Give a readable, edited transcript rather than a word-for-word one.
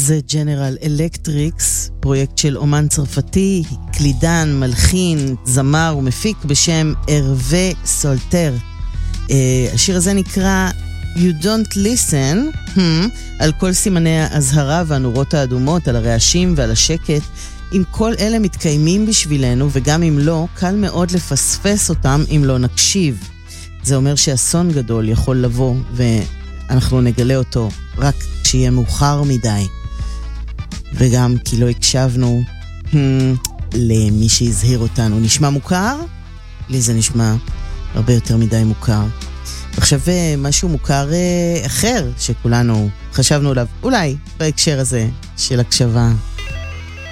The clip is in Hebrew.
זה ג'נרל אלקטריקס, פרויקט של אומן צרפתי, קלידן, מלחין, זמר ומפיק בשם הרווה סולטר. השיר הזה נקרא You Don't Listen, על כל סימני ההזהרה והנורות האדומות, על הרעשים ועל השקט. אם כל אלה מתקיימים בשבילנו, וגם אם לא, קל מאוד לפספס אותם אם לא נקשיב. זה אומר שאסון גדול יכול לבוא, ואנחנו נגלה אותו רק כשיהיה מאוחר מדי. וגם כי לא הקשבנו למי שהזהיר אותנו. נשמע מוכר? לי זה נשמע הרבה יותר מדי מוכר. עכשיו משהו מוכר אחר שכולנו חשבנו עליו, אולי בהקשר הזה של הקשבה.